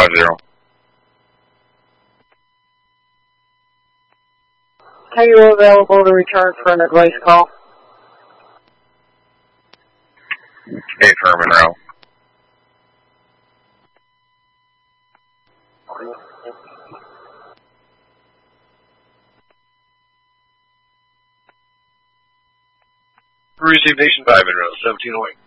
1750. Are you available to return for an advice call? 8 for Monroe. Received Nation 5 Monroe, 1708.